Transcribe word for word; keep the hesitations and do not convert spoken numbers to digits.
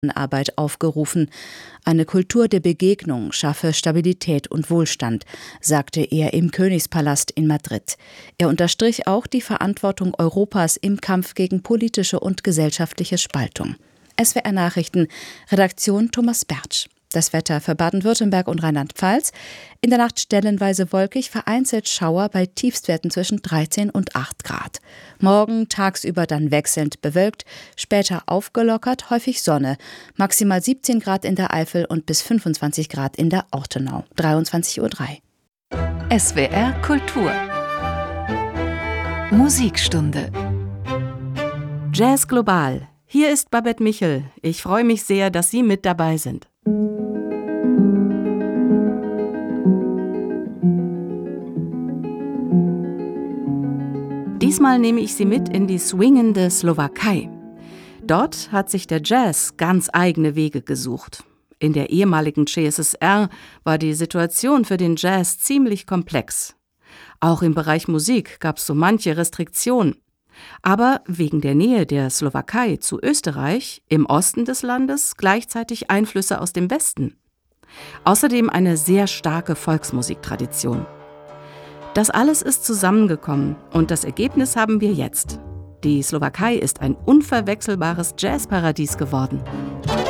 Arbeit aufgerufen. Eine Kultur der Begegnung schaffe Stabilität und Wohlstand, sagte er im Königspalast in Madrid. Er unterstrich auch die Verantwortung Europas im Kampf gegen politische und gesellschaftliche Spaltung. S W R Nachrichten, Redaktion Thomas Bertsch. Das Wetter für Baden-Württemberg und Rheinland-Pfalz. In der Nacht stellenweise wolkig, vereinzelt Schauer bei Tiefstwerten zwischen dreizehn und acht Grad. Morgen tagsüber dann wechselnd bewölkt, später aufgelockert, häufig Sonne. Maximal siebzehn Grad in der Eifel und bis fünfundzwanzig Grad in der Ortenau. dreiundzwanzig Uhr drei. S W R Kultur Musikstunde Jazz Global. Hier ist Babette Michel. Ich freue mich sehr, dass Sie mit dabei sind. Diesmal nehme ich Sie mit in die swingende Slowakei. Dort hat sich der Jazz ganz eigene Wege gesucht. In der ehemaligen C S S R war die Situation für den Jazz ziemlich komplex. Auch im Bereich Musik gab es so manche Restriktionen. Aber wegen der Nähe der Slowakei zu Österreich, im Osten des Landes gleichzeitig Einflüsse aus dem Westen. Außerdem eine sehr starke Volksmusiktradition. Das alles ist zusammengekommen und das Ergebnis haben wir jetzt. Die Slowakei ist ein unverwechselbares Jazzparadies geworden.